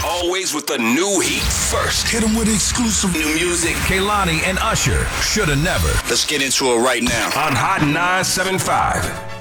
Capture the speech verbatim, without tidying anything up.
Always with the new heat first. Hit them with exclusive New music. Kehlani and Usher, Shoulda Never. Let's get into it right now. On Hot nine seven five.